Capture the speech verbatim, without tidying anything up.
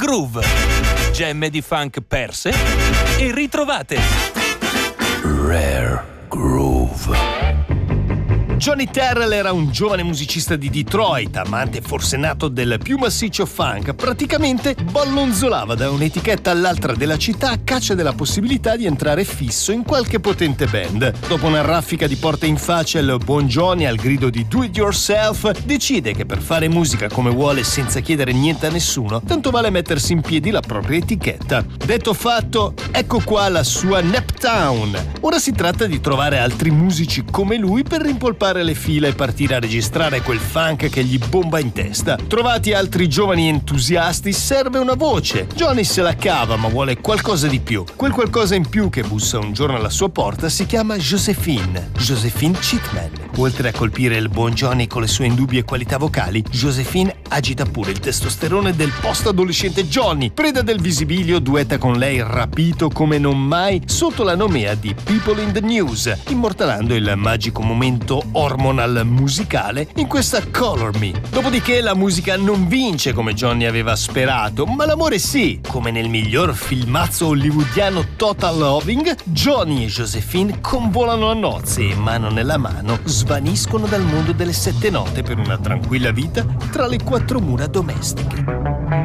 groove, gemme di funk perse e ritrovate. Rare Groove. Johnny Terrell era un giovane musicista di Detroit, amante forsenato del più massiccio funk. Praticamente ballonzolava da un'etichetta all'altra della città a caccia della possibilità di entrare fisso in qualche potente band. Dopo una raffica di porte in faccia, il buon Johnny, al grido di do it yourself, decide che per fare musica come vuole senza chiedere niente a nessuno, tanto vale mettersi in piedi la propria etichetta. Detto fatto, ecco qua la sua Naptown. Ora si tratta di trovare altri musici come lui per rimpolpare le fila e partire a registrare quel funk che gli bomba in testa. Trovati altri giovani entusiasti, serve una voce. Johnny se la cava, ma vuole qualcosa di più. Quel qualcosa in più che bussa un giorno alla sua porta si chiama Josephine. Josephine Chitman. Oltre a colpire il buon Johnny con le sue indubbie qualità vocali, Josephine agita pure il testosterone del post-adolescente Johnny. Preda del visibilio, duetta con lei rapito come non mai sotto la nomea di People in the News, immortalando il magico momento hormonal musicale in questa Color Me. Dopodiché la musica non vince come Johnny aveva sperato, ma l'amore sì. Come nel miglior filmazzo hollywoodiano Total Loving, Johnny e Josephine convolano a nozze e mano nella mano svaniscono dal mondo delle sette note per una tranquilla vita tra le quattro mura domestiche.